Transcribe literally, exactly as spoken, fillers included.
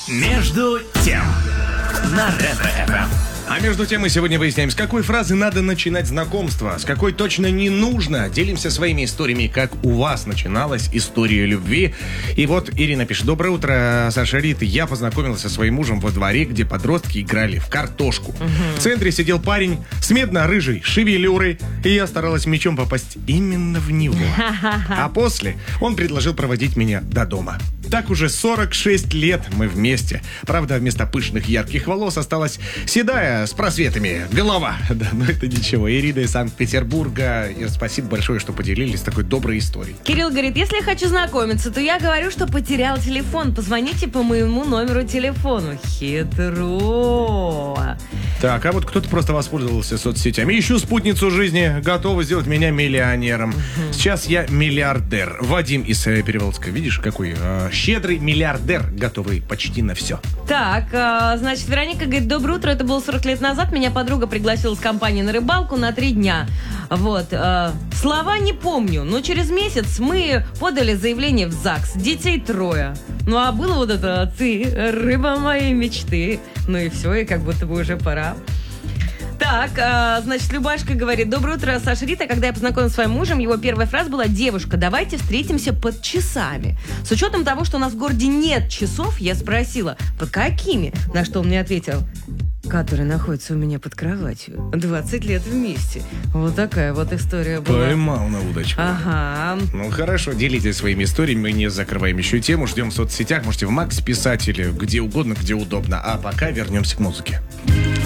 Между тем на Ретро-эф эм. А между тем мы сегодня выясняем, с какой фразы надо начинать знакомство, с какой точно не нужно. Делимся своими историями, как у вас начиналась история любви. И вот Ирина пишет: доброе утро, Саша, Рита. Я познакомилась со своим мужем во дворе, где подростки играли в картошку. Угу. В центре сидел парень с медно-рыжей шевелюрой, и я старалась мечом попасть именно в него. А после он предложил проводить меня до дома. Так уже сорок шесть лет мы вместе. Правда, вместо пышных ярких волос осталась седая с просветами голова. Да, но это ничего. Ирина из Санкт-Петербурга. И спасибо большое, что поделились такой доброй историей. Кирилл говорит: если я хочу знакомиться, то я говорю, что потерял телефон. Позвоните по моему номеру телефона. Хитро. Так, а вот кто-то просто воспользовался соцсетями. Ищу спутницу жизни, готова сделать меня миллионером. Угу. Сейчас я миллиардер. Вадим из э, Переволжска. Видишь, какой э, щедрый миллиардер, готовый почти на все. Так, э, значит, Вероника говорит: доброе утро, это было сорок лет назад. Меня подруга пригласила с компанией на рыбалку на три дня. Вот. Э, слова не помню, но через месяц мы подали заявление в ЗАГС. Детей трое. Ну, а было вот это: ты, рыба моей мечты. Ну и все, и как будто бы уже пора. Так, а, значит, Любашка говорит: доброе утро, Саша, Рита. Когда я познакомилась с своим мужем, его первая фраза была: девушка, давайте встретимся под часами. С учетом того, что у нас в городе нет часов, я спросила: под какими? На что он мне ответил: который находится у меня под кроватью. двадцать лет вместе. Вот такая вот история была. Поймал на удочку. Ага. Ну хорошо, делитесь своими историями. Мы не закрываем еще тему. Ждем в соцсетях. Можете в Макс писать или где угодно, где удобно. А пока вернемся к музыке.